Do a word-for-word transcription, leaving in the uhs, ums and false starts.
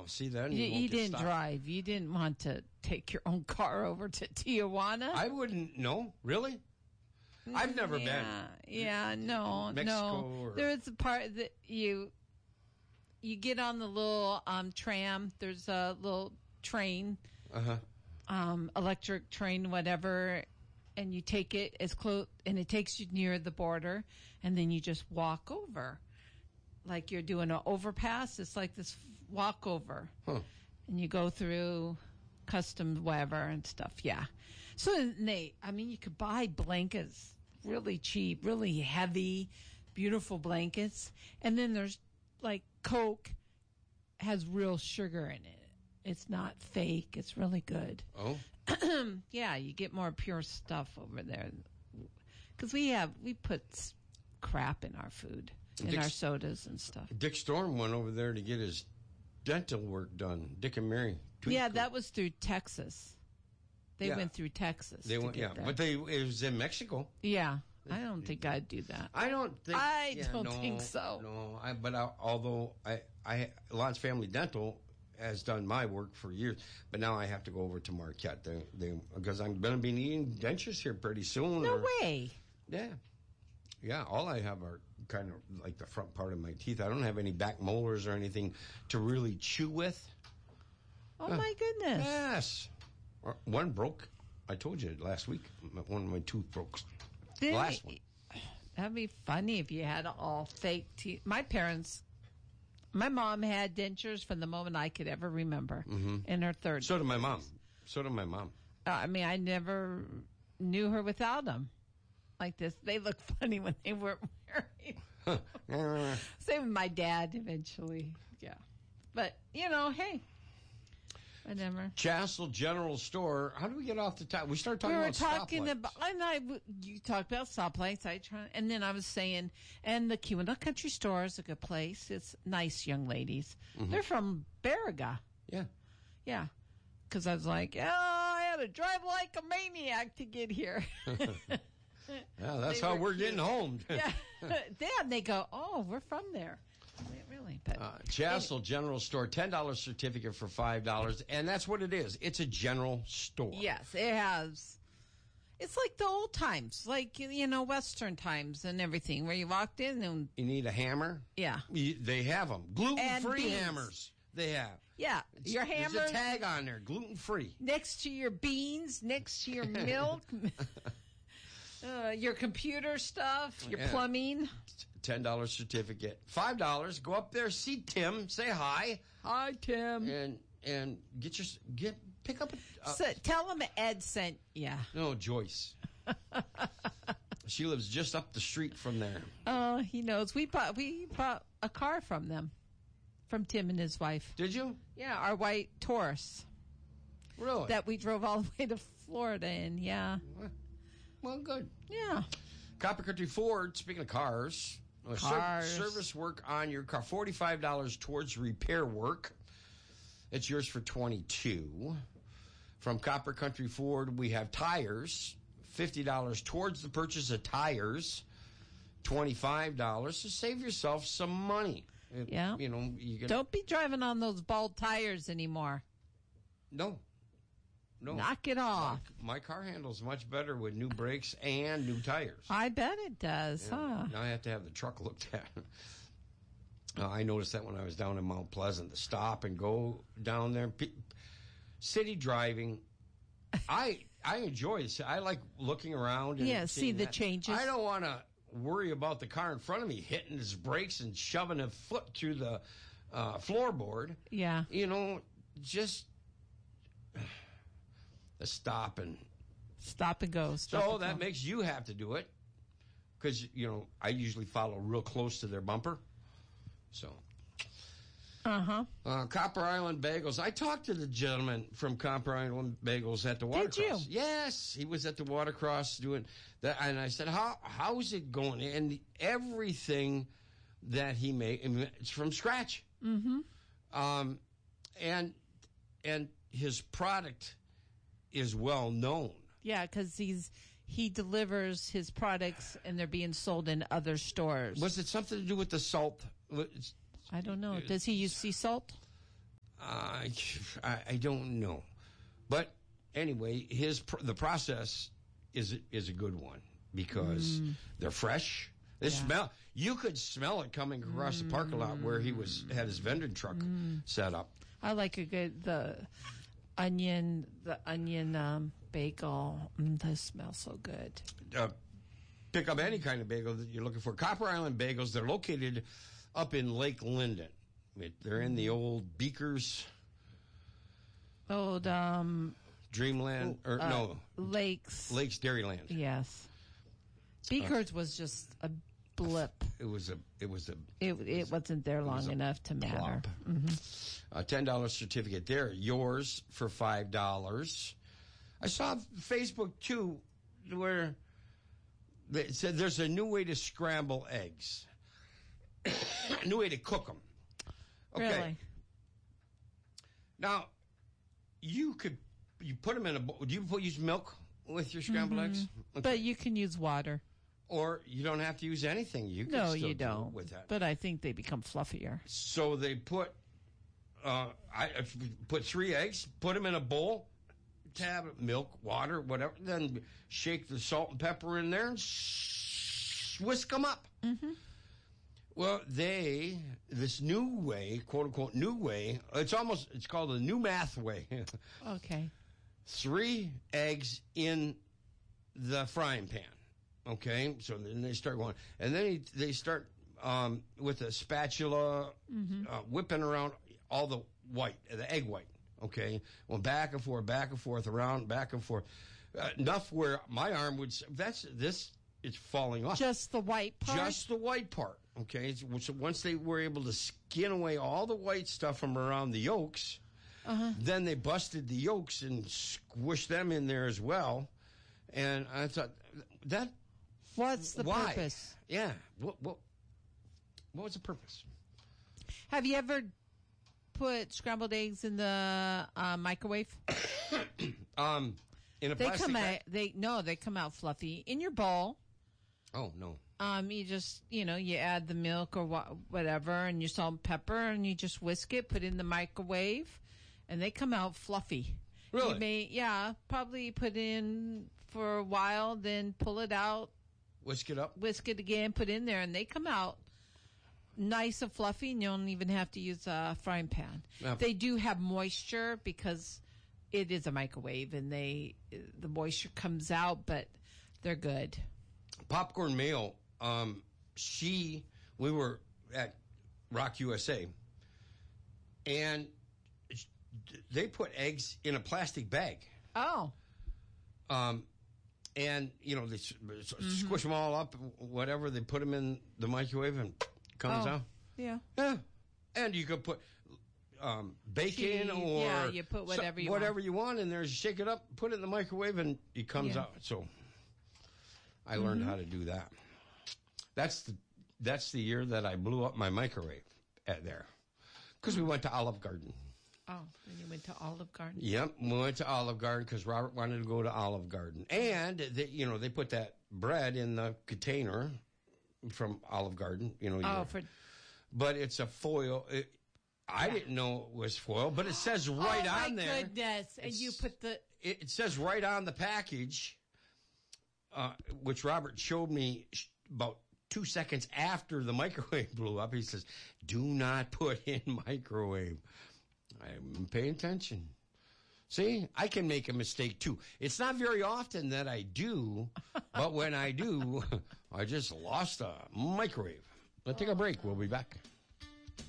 see then You, you, you didn't stopped. drive. You didn't want to take your own car over to Tijuana. I wouldn't. No, really. I've never yeah, been. Yeah, no, Mexico no. Or... There's a part that you you get on the little um, tram. There's a little train, uh-huh. um, electric train, whatever, and you take it as close, and it takes you near the border, and then you just walk over, like you're doing an overpass. It's like this walkover, huh. and you go through customs, whatever, and stuff. Yeah. So, Nate, I mean, you could buy blankets really cheap, really heavy, beautiful blankets. And then there's like Coke has real sugar in it. It's not fake. It's really good. Oh. Yeah, you get more pure stuff over there. Because we have, we put crap in our food, in Dick's, our sodas and stuff. Dick Storm went over there to get his dental work done. Dick and Mary. Yeah, that was through Texas. They yeah. went through Texas. They went, yeah, that. But they it was in Mexico. Yeah, I don't think I'd do that. I don't think. I yeah, don't no, think so. No, I, but I, although I, I, Lance Family Dental has done my work for years, but now I have to go over to Marquette they, they, because I'm going to be needing dentures here pretty soon. No or, way. Yeah. Yeah, all I have are kind of like the front part of my teeth. I don't have any back molars or anything to really chew with. Oh, uh, my goodness. Yes. One broke. I told you last week. One of my tooth broke. Did last one. That'd be funny if you had all fake teeth. My parents, my mom had dentures from the moment I could ever remember mm-hmm. in her thirties. So did my mom. So did my mom. Uh, I mean, I never knew her without them. Like this. They look funny when they weren't married. Same with my dad eventually. Yeah. But, you know, hey. Whatever. Chassell General Store. How do we get off the top? We started talking we were about talking stoplights. about, and I, you talked about stoplights. I try, and then I was saying, and the Keweenaw Country Store is a good place. It's nice young ladies. Mm-hmm. They're from Baraga. Yeah. Yeah. Because I was like, oh, I had to drive like a maniac to get here. Yeah, that's they how we're cute. getting home. Yeah. Then they go, oh, we're from there. Really, but uh, Chassell anyway. General Store, ten dollars certificate for five dollars, and that's what it is. It's a general store. Yes, it has. It's like the old times, like, you know, Western times and everything, where you walked in and you need a hammer. Yeah, you, they have them, gluten-free hammers. They have. Yeah, it's, your hammer. There's a tag on there, gluten-free. Next to your beans, next to your milk, uh, your computer stuff, your yeah. plumbing. ten dollars certificate. five dollars. Go up there, see Tim, say hi. Hi, Tim. And and get your get pick up a uh, so, tell him Ed sent yeah. No, Joyce. She lives just up the street from there. Oh, he knows. We bought we bought a car from them. From Tim and his wife. Did you? Yeah, our white Taurus. Really? That we drove all the way to Florida in, yeah. Well, good. Yeah. Copper Country Ford, speaking of cars, cars. Ser- service work on your car, forty-five dollars towards repair work. It's yours for twenty-two dollars. From Copper Country Ford, we have tires, fifty dollars towards the purchase of tires, twenty-five dollars. So save yourself some money. Yeah. You know, you can, don't be driving on those bald tires anymore. No. No. Knock it off. My, my car handles much better with new brakes and new tires. I bet it does, yeah. huh? Now I have to have the truck looked at. uh, I noticed that when I was down in Mount Pleasant, to stop and go down there. P- city driving, I I enjoy it. I like looking around and yeah, see the that. changes. I don't want to worry about the car in front of me hitting his brakes and shoving a foot through the uh, floorboard. Yeah. You know, just a stop and... Stop and go. Stop so and that go. makes you have to do it. Because, you know, I usually follow real close to their bumper. So... Uh-huh. Uh, Copper Island Bagels. I talked to the gentleman from Copper Island Bagels at the Watercross. Did you? Yes, he was at the Watercross doing that, and I said, "How how's it going?" And everything that he made, it's from scratch. Mm-hmm. Um, and and his product is well known. Yeah, because he's he delivers his products, and they're being sold in other stores. Was it something to do with the salt? It's, I don't know. Does he use sea salt? Uh, I, I don't know. But anyway, his pr- the process is is a good one because mm. they're fresh. They yeah. smell. You could smell it coming across mm. the parking lot where he was had his vending truck mm. set up. I like a good the onion the onion um, bagel. Mm, those smell so good. Uh, pick up any kind of bagel that you're looking for. Copper Island Bagels. They're located up in Lake Linden. They're in the old Beakers. Old um, Dreamland or uh, no Lakes. Lakes Dairyland. Yes. Beakers uh, was just a blip. It was a. It was a. It it, it wasn't there long was enough to matter. Mm-hmm. A ten dollar certificate there. Yours for five dollars. I saw Facebook too, where they said there's a new way to scramble eggs. A new way to cook them. Okay. Really? Now, you could you put them in a bowl. Do you put use milk with your scrambled mm-hmm. eggs? Okay. But you can use water. Or you don't have to use anything. You can no, still you do don't. It with that. But I think they become fluffier. So they put, uh, I put three eggs, put them in a bowl, tab milk, water, whatever. Then shake the salt and pepper in there and whisk them up. Mm-hmm. Well, they this new way, quote unquote, new way. It's almost it's called a new math way. Okay. Three eggs in the frying pan. Okay, so then they start going, and then he, they start um, with a spatula mm-hmm. uh, whipping around all the white, the egg white. Okay, well, back and forth, back and forth, around, back and forth, uh, enough where my arm would. That's this. It's falling off. Just the white part. Just the white part. Okay, so, so once they were able to skin away all the white stuff from around the yolks, uh-huh. then they busted the yolks and squished them in there as well. And I thought that. What's the why? purpose? Yeah. What, what, what was the purpose? Have you ever put scrambled eggs in the uh, microwave? um, in a they plastic come bag? out. They no, they come out fluffy in your bowl. Oh no. Um, you just you know you add the milk or wha- whatever, and your salt and pepper, and you just whisk it, put it in the microwave, and they come out fluffy. Really? You may, yeah, probably put in for a while, then pull it out. Whisk it up. Whisk it again, put it in there, and they come out nice and fluffy, and you don't even have to use a frying pan. Now, they do have moisture because it is a microwave, and they the moisture comes out, but they're good. Popcorn Mayo, um, she, we were at Rock U S A, and they put eggs in a plastic bag. Oh. Um. And, you know, they mm-hmm. squish them all up, whatever. They put them in the microwave and it comes oh, out. Yeah. Yeah. And you could put um, bacon Cheese, or... Yeah, you put whatever so, you whatever want. you want in there. Shake it up, put it in the microwave, and it comes yeah. out. So I learned mm-hmm. how to do that. That's the that's the year that I blew up my microwave at there. Because we went to Olive Garden. Oh, and you went to Olive Garden? Yep, we went to Olive Garden because Robert wanted to go to Olive Garden. And, they, you know, they put that bread in the container from Olive Garden. You know, oh, for... But it's a foil. It, I yeah. didn't know it was foil, but it says right oh, on there. Oh, my goodness. And you put the... It, it says right on the package, uh, which Robert showed me about two seconds after the microwave blew up. He says, do not put in microwave. I'm paying attention. See, I can make a mistake too. It's not very often that I do, but when I do, I just lost a microwave. Let's take a break. We'll be back.